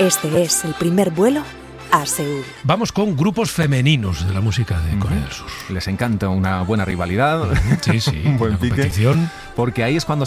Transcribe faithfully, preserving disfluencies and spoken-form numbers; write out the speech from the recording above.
Este es el primer vuelo a Seúl. Vamos con grupos femeninos de la música de Corea del Sur. Les encanta una buena rivalidad, Sí, sí, un buen una pique, competición. porque ahí es cuando